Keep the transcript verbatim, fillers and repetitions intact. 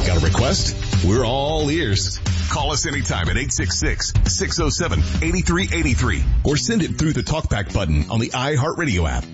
Got a request? We're all ears. Call us anytime at eight six six, six oh seven, eight three eight three or send it through the TalkBack button on the iHeartRadio app.